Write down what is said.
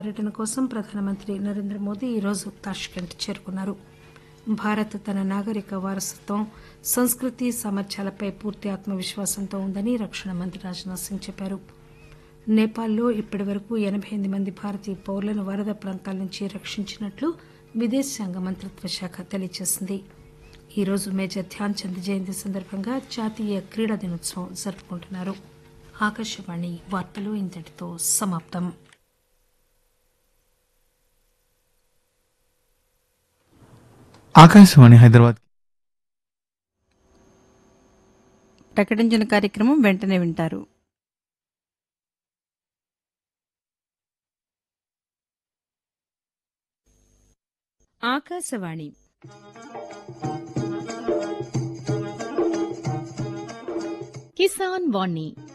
పర్యటన కోసం ప్రధానమంత్రి నరేంద్ర మోదీ ఈరోజు తాష్కెంట్ చేరుకున్నారు. భారత్ తన నాగరిక వారసత్వం, సంస్కృతి, సామర్థ్యాలపై పూర్తి ఆత్మవిశ్వాసంతో ఉందని రక్షణ మంత్రి రాజ్నాథ్ సింగ్ చెప్పారు. నేపాల్లో ఇప్పటివరకు 88 మంది భారతీయ పౌరులను వరద ప్రాంతాల నుంచి రక్షించినట్లు విదేశాంగ మంత్రిత్వ శాఖ తెలియజేసింది. ఈరోజు మేజర్ ధ్యాన్ చంద్ జయంతి సందర్భంగా జాతీయ క్రీడా దినోత్సవం జరుపుకుంటున్నారు. ఆకాశవాణి వార్తలు ఇంతటితో సమాప్తం. ఆకాశవాణి హైదరాబాద్ ప్రకటించిన కార్యక్రమం వెంటనే వింటారు. ఆకాశవాణి కిసాన్ వాణి